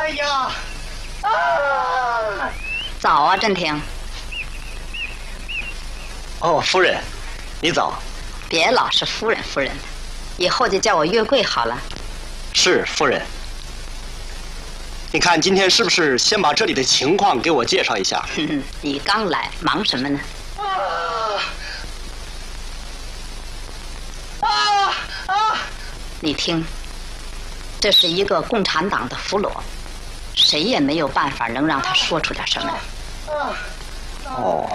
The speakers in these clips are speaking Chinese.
哎呀！啊！ 早啊，振廷。 哦，夫人，你早。 别老是夫人夫人的，以后就叫我月桂好了。 是夫人。你看今天是不是先把这里的情况给我介绍一下？ 你刚来，忙什么呢？你听，这是一个共产党的俘虏，谁也没有办法能让他说出点什么来。 哦。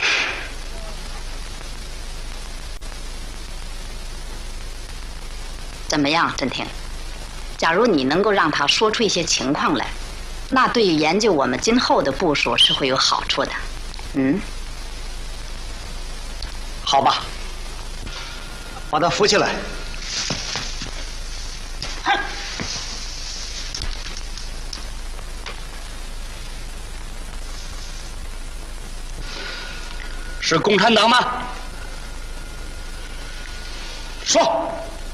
怎么样，振廷？假如你能够让他说出一些情况来，那对于研究我们今后的部署是会有好处的。 好吧，把他扶起来。是共产党吗？说。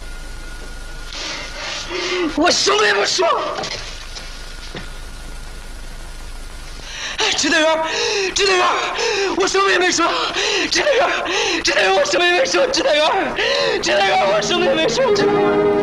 我什么也没说。指导员，指导员，我什么也没说。指导员，指导员，我什么也没说。指导员，指导员，我什么也没说。指导员。